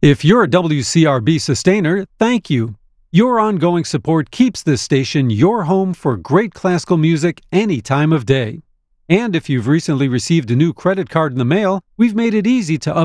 If you're a WCRB sustainer, thank you. Your ongoing support keeps this station your home for great classical music any time of day. And if you've recently received a new credit card in the mail, we've made it easy to